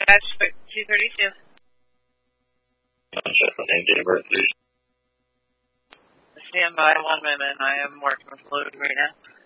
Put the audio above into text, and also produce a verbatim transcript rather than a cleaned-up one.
Dispatch two thirty-two. Check the name, date of birth, please. Stand by one minute. I am working with load right now.